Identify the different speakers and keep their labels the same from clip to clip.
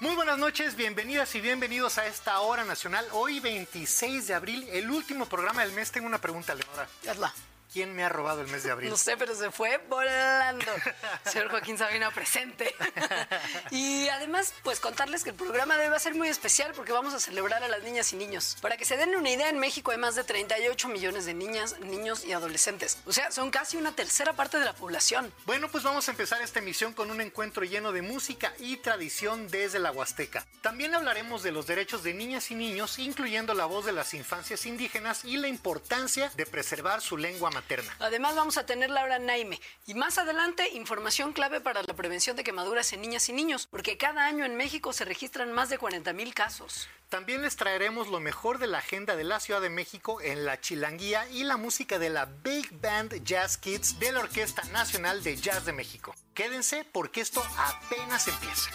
Speaker 1: Muy buenas noches, bienvenidas y bienvenidos a esta hora nacional. Hoy 26 de abril, el último programa del mes. Tengo una pregunta, Leonora.
Speaker 2: Hazla.
Speaker 1: ¿Quién me ha robado el mes de abril?
Speaker 2: No sé, pero se fue volando. Señor Joaquín Sabina, presente. Y además, pues contarles que el programa de hoy va a ser muy especial porque vamos a celebrar a las niñas y niños. Para que se den una idea, en México hay más de 38 millones de niñas, niños y adolescentes. O sea, son casi una tercera parte de la población.
Speaker 1: Bueno, pues vamos a empezar esta emisión con un encuentro lleno de música y tradición desde la Huasteca. También hablaremos de los derechos de niñas y niños, incluyendo la voz de las infancias indígenas y la importancia de preservar su lengua materna.
Speaker 2: Además vamos a tener la hora Naime y más adelante información clave para la prevención de quemaduras en niñas y niños, porque cada año en México se registran más de 40,000 casos.
Speaker 1: También les traeremos lo mejor de la agenda de la Ciudad de México en la Chilanguía y la música de la Big Band Jazz Kids de la Orquesta Nacional de Jazz de México. Quédense porque esto apenas empieza.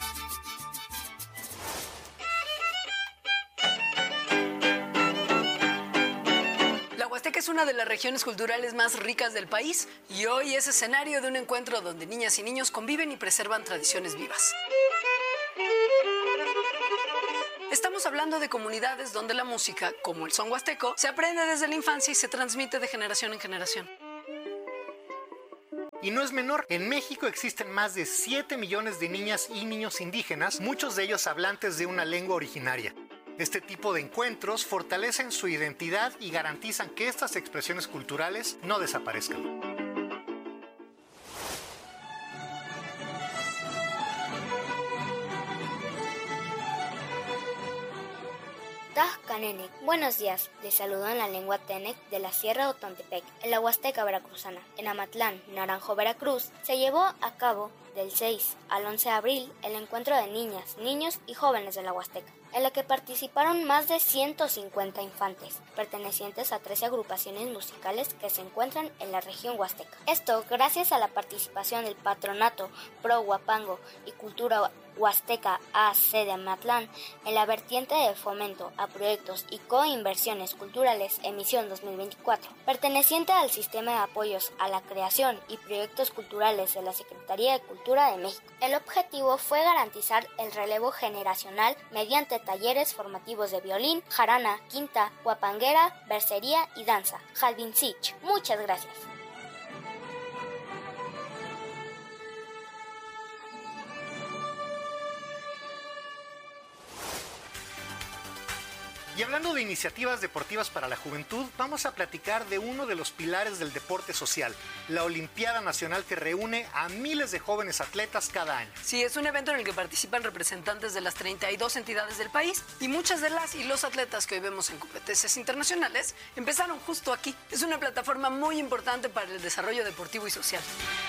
Speaker 2: Huasteca es una de las regiones culturales más ricas del país y hoy es escenario de un encuentro donde niñas y niños conviven y preservan tradiciones vivas. Estamos hablando de comunidades donde la música, como el son huasteco, se aprende desde la infancia y se transmite de generación en generación.
Speaker 1: Y no es menor, en México existen más de 7 millones de niñas y niños indígenas, muchos de ellos hablantes de una lengua originaria. Este tipo de encuentros fortalecen su identidad y garantizan que estas expresiones culturales no desaparezcan.
Speaker 3: Tajcanenec. Buenos días, les saludo en la lengua Tenec de la Sierra de Otontepec, en la Huasteca Veracruzana. En Amatlán, Naranjo, Veracruz, se llevó a cabo del 6 al 11 de abril el encuentro de niñas, niños y jóvenes de la Huasteca, en la que participaron más de 150 infantes, pertenecientes a 13 agrupaciones musicales que se encuentran en la región huasteca. Esto gracias a la participación del Patronato Pro Huapango y Cultura Huasteca AC de Amatlán en la vertiente de fomento a proyectos y coinversiones culturales emisión 2024, perteneciente al sistema de apoyos a la creación y proyectos culturales de la Secretaría de Cultura de México. El objetivo fue garantizar el relevo generacional mediante talleres formativos de violín, jarana, quinta, huapanguera, bercería y danza. Jalvinsich. Muchas gracias.
Speaker 1: Y hablando de iniciativas deportivas para la juventud, vamos a platicar de uno de los pilares del deporte social, la Olimpiada Nacional que reúne a miles de jóvenes atletas cada año.
Speaker 2: Sí, es un evento en el que participan representantes de las 32 entidades del país y muchas de las y los atletas que hoy vemos en competencias internacionales empezaron justo aquí. Es una plataforma muy importante para el desarrollo deportivo y social.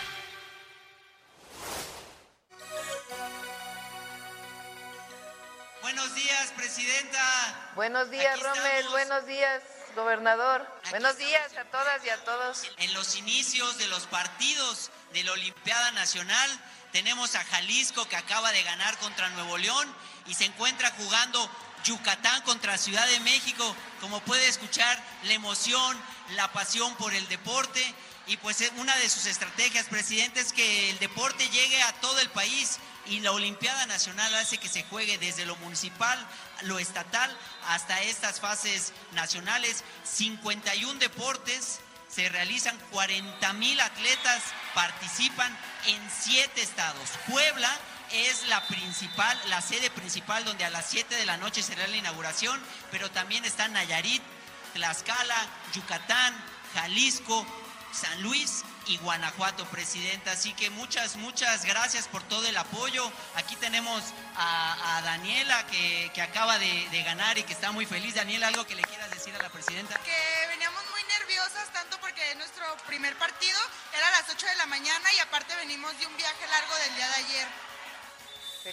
Speaker 4: Buenos días, presidenta.
Speaker 5: Buenos días, Rommel. Buenos días, gobernador. Buenos días a todas y a todos.
Speaker 4: En los inicios de los partidos de la Olimpiada Nacional, tenemos a Jalisco que acaba de ganar contra Nuevo León y se encuentra jugando Yucatán contra Ciudad de México. Como puede escuchar, la emoción, la pasión por el deporte. Y pues una de sus estrategias, presidente, es que el deporte llegue a todo el país. Y la Olimpiada Nacional hace que se juegue desde lo municipal, lo estatal, hasta estas fases nacionales. 51 deportes, se realizan 40,000 atletas, participan en 7 estados. Puebla es la sede principal donde a las 7 de la noche será la inauguración, pero también están Nayarit, Tlaxcala, Yucatán, Jalisco, San Luis y Guanajuato, presidenta. Así que muchas gracias por todo el apoyo. Aquí tenemos a Daniela que acaba de ganar y que está muy feliz. Daniela, ¿algo que le quieras decir a la presidenta?
Speaker 6: Que veníamos muy nerviosas, tanto porque nuestro primer partido era a las 8 de la mañana y aparte venimos de un viaje largo del día de ayer.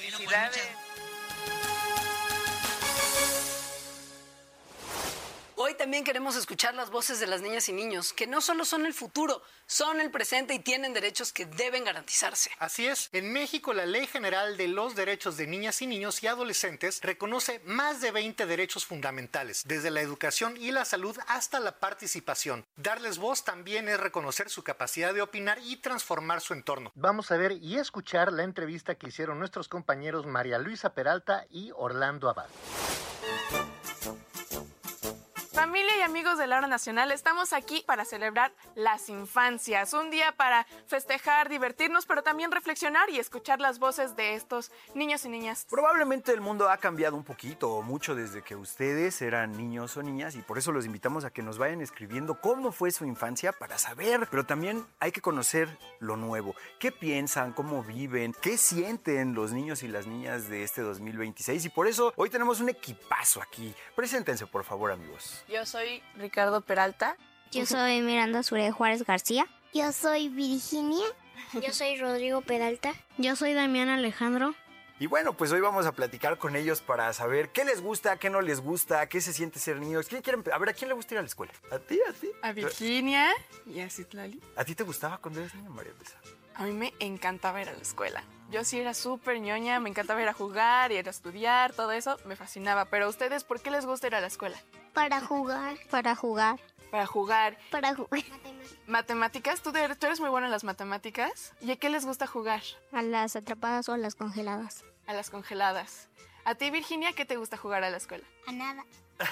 Speaker 5: Felicidades.
Speaker 2: Hoy Hoy también queremos escuchar las voces de las niñas y niños, que no solo son el futuro, son el presente y tienen derechos que deben garantizarse.
Speaker 1: Así es, en México la Ley General de los Derechos de Niñas y Niños y Adolescentes reconoce más de 20 derechos fundamentales, desde la educación y la salud hasta la participación. Darles voz también es reconocer su capacidad de opinar y transformar su entorno. Vamos a ver y escuchar la entrevista que hicieron nuestros compañeros María Luisa Peralta y Orlando Abad.
Speaker 7: Familia y amigos de la Hora Nacional, estamos aquí para celebrar las infancias, un día para festejar, divertirnos, pero también reflexionar y escuchar las voces de estos niños y niñas.
Speaker 8: Probablemente el mundo ha cambiado un poquito o mucho desde que ustedes eran niños o niñas y por eso los invitamos a que nos vayan escribiendo cómo fue su infancia para saber, pero también hay que conocer lo nuevo. ¿Qué piensan? ¿Cómo viven? ¿Qué sienten los niños y las niñas de este 2026? Y por eso hoy tenemos un equipazo aquí. Preséntense, por favor, amigos.
Speaker 7: Yo soy Ricardo Peralta.
Speaker 3: Yo soy Miranda Sure Juárez García. Yo soy Virginia. Yo soy Rodrigo Peralta. Yo soy Damián Alejandro.
Speaker 8: Y bueno, pues hoy vamos a platicar con ellos para saber qué les gusta, qué no les gusta, qué se siente ser niños. A ver, ¿a quién le gusta ir a la escuela? ¿A ti? ¿A ti?
Speaker 7: A Virginia y a Citlali.
Speaker 8: ¿A ti te gustaba cuando eras niña, María Luisa?
Speaker 7: A mí me encantaba ir a la escuela. Yo sí era súper ñoña, me encantaba ir a jugar, ir a estudiar, todo eso me fascinaba. Pero a ustedes, ¿por qué les gusta ir a la escuela?
Speaker 3: Para jugar. Para jugar.
Speaker 7: Para jugar.
Speaker 3: Para jugar.
Speaker 7: ¿Matemáticas? ¿Tú eres muy buena en las matemáticas? ¿Y a qué les gusta jugar?
Speaker 3: A las atrapadas o a las congeladas.
Speaker 7: A las congeladas. ¿A ti, Virginia, qué te gusta jugar a la escuela?
Speaker 3: A nada.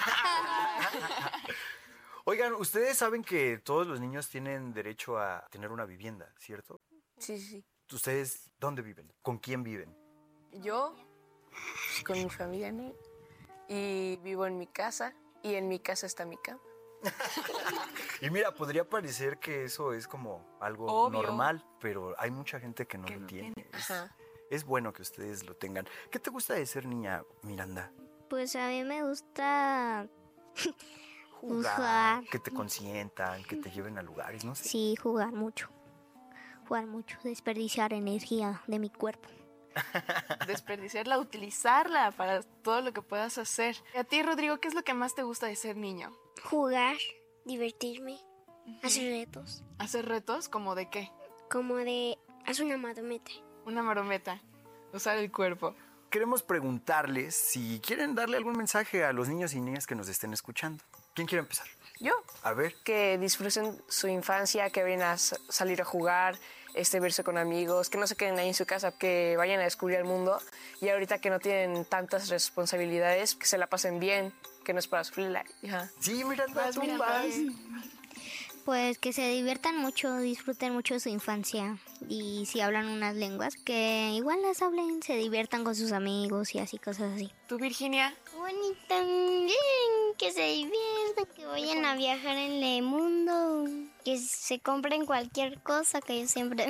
Speaker 8: Oigan, ustedes saben que todos los niños tienen derecho a tener una vivienda, ¿cierto?
Speaker 9: Sí.
Speaker 8: ¿Ustedes dónde viven? ¿Con quién viven?
Speaker 9: Yo, con mi familia, ¿no? Y vivo en mi casa, y en mi casa está mi cama.
Speaker 8: Y mira, podría parecer que eso es como algo
Speaker 7: obvio,
Speaker 8: normal, pero hay mucha gente que no lo tiene. Es bueno que ustedes lo tengan. ¿Qué te gusta de ser niña, Miranda?
Speaker 3: Pues a mí me gusta
Speaker 8: Jugar, que te consientan, que te lleven a lugares, no sé.
Speaker 3: Sí, jugar mucho, desperdiciar energía de mi cuerpo.
Speaker 7: Desperdiciarla, utilizarla para todo lo que puedas hacer. Y a ti, Rodrigo, ¿qué es lo que más te gusta de ser niño?
Speaker 3: Jugar, divertirme, hacer retos.
Speaker 7: ¿Hacer retos? ¿Como de qué?
Speaker 3: Como de, haz una marometa.
Speaker 7: Una marometa, usar el cuerpo.
Speaker 8: Queremos preguntarles si quieren darle algún mensaje a los niños y niñas que nos estén escuchando. ¿Quién quiere empezar?
Speaker 9: Yo.
Speaker 8: A ver.
Speaker 9: Que disfruten su infancia, que vayan a salir a jugar, verse con amigos, que no se queden ahí en su casa, que vayan a descubrir el mundo. Y ahorita que no tienen tantas responsabilidades, que se la pasen bien, que no es para sufrirla.
Speaker 8: Sí, Miranda, tú
Speaker 7: Miranda.
Speaker 8: vas.
Speaker 3: Pues que se diviertan mucho, disfruten mucho de su infancia. Y si hablan unas lenguas, que igual las hablen, se diviertan con sus amigos y así, cosas así.
Speaker 7: ¿Tú, Virginia?
Speaker 3: Bueno, también que se diviertan, que vayan a viajar en el mundo, que se compren cualquier cosa, que yo siempre...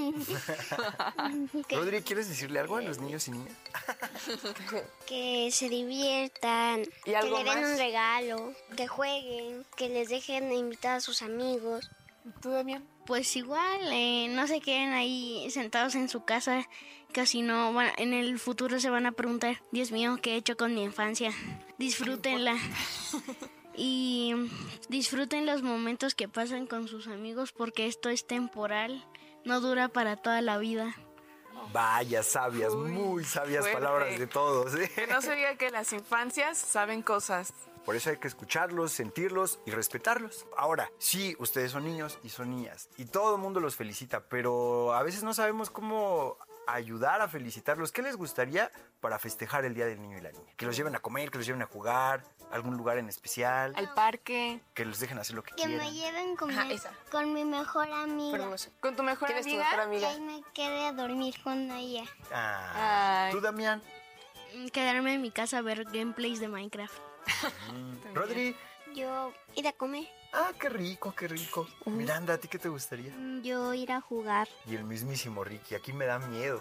Speaker 8: Rodri, ¿quieres decirle algo a los niños y niñas?
Speaker 3: Que se diviertan,
Speaker 9: ¿Y
Speaker 3: que
Speaker 9: algo
Speaker 3: le den
Speaker 9: más?
Speaker 3: un regalo, que jueguen, que les dejen invitar a sus amigos.
Speaker 7: ¿Tú, Damián?
Speaker 10: Pues igual, no se queden ahí sentados en su casa, casi no, en el futuro se van a preguntar, Dios mío, ¿qué he hecho con mi infancia? Disfrútenla. Y disfruten los momentos que pasan con sus amigos porque esto es temporal, no dura para toda la vida.
Speaker 8: Vaya, sabias, muy sabias
Speaker 7: fuerte.
Speaker 8: palabras de todos.
Speaker 7: Que no se diga que las infancias saben cosas.
Speaker 8: Por eso hay que escucharlos, sentirlos y respetarlos. Ahora, sí, ustedes son niños y son niñas y todo el mundo los felicita, pero a veces no sabemos cómo ayudar a felicitarlos. ¿Qué les gustaría para festejar el Día del Niño y la Niña? Que los lleven a comer, que los lleven a jugar, algún lugar en especial,
Speaker 7: Al parque.
Speaker 8: que los dejen hacer lo que
Speaker 3: Que
Speaker 8: quieran.
Speaker 3: me lleven
Speaker 9: esa.
Speaker 3: con mi mejor amiga.
Speaker 9: Pero no sé.
Speaker 7: ¿Con tu mejor
Speaker 9: ¿Quién es tu
Speaker 7: amiga?
Speaker 9: mejor
Speaker 3: Que
Speaker 9: amiga?
Speaker 3: ahí me quede a dormir con ella.
Speaker 8: Ah,
Speaker 7: Ay.
Speaker 8: ¿tú, Damián?
Speaker 10: Quedarme en mi casa a ver gameplays de Minecraft.
Speaker 8: Rodri.
Speaker 3: Yo ir a comer.
Speaker 8: Ah, qué rico, qué rico. Miranda, ¿a ti qué te gustaría?
Speaker 3: Yo ir a jugar.
Speaker 8: Y el mismísimo Ricky, aquí me da miedo.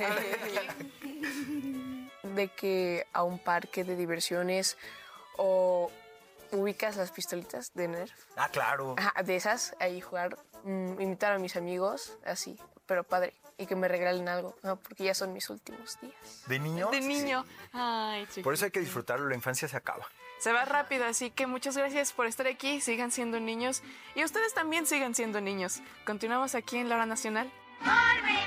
Speaker 9: De que a un parque de diversiones o ubicas las pistolitas de Nerf.
Speaker 8: Ah, claro.
Speaker 9: Ajá, de esas, ahí jugar, invitar a mis amigos, así. pero padre. Y que me regalen algo, ¿no? Porque ya son mis últimos días.
Speaker 8: ¿De niño?
Speaker 7: De niño. Ay, chiquito.
Speaker 8: Por eso hay que disfrutarlo, la infancia se acaba.
Speaker 7: Se va rápido, así que muchas gracias por estar aquí. Sigan siendo niños. Y ustedes también sigan siendo niños. Continuamos aquí en La Hora Nacional.
Speaker 11: Por